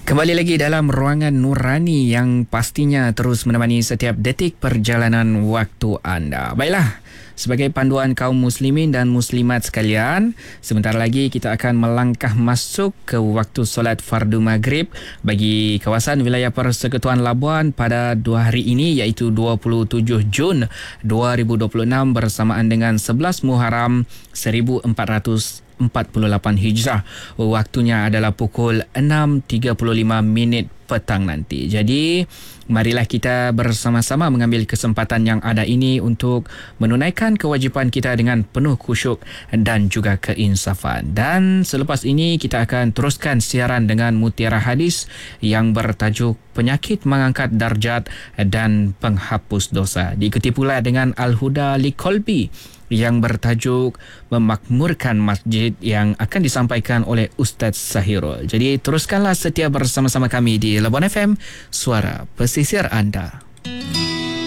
Kembali lagi dalam ruangan nurani yang pastinya terus menemani setiap detik perjalanan waktu anda. Baiklah, sebagai panduan kaum muslimin dan muslimat sekalian, sebentar lagi kita akan melangkah masuk ke waktu solat fardu maghrib bagi kawasan wilayah Persekutuan Labuan pada 2 hari ini, iaitu 27 Jun 2026 bersamaan dengan 11 Muharram 1448 Hijrah. Waktunya adalah pukul 6.35 minit petang nanti. Jadi, marilah kita bersama-sama mengambil kesempatan yang ada ini untuk menunaikan kewajipan kita dengan penuh khusyuk dan juga keinsafan. Dan selepas ini kita akan teruskan siaran dengan mutiara hadis yang bertajuk Penyakit Mengangkat Darjat dan Penghapus Dosa. Diikuti pula dengan Al-Huda Liqalbi yang bertajuk Memakmurkan Masjid yang akan disampaikan oleh Ustaz Sahirul. Jadi teruskanlah setia bersama-sama kami di Labuan FM, suara pesisir anda.